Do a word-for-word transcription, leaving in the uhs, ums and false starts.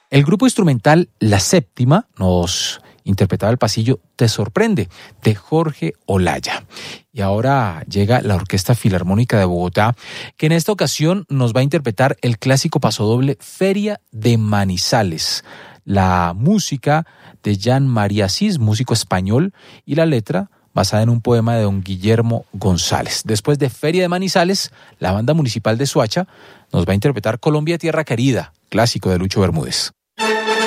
El grupo instrumental La Séptima nos interpretaba el pasillo Te Sorprende, de Jorge Olaya. Y ahora llega la Orquesta Filarmónica de Bogotá, que en esta ocasión nos va a interpretar el clásico pasodoble Feria de Manizales. La música de Jan María Asís, músico español, y la letra basada en un poema de don Guillermo González. Después de Feria de Manizales, la Banda Municipal de Soacha nos va a interpretar Colombia Tierra Querida, clásico de Lucho Bermúdez.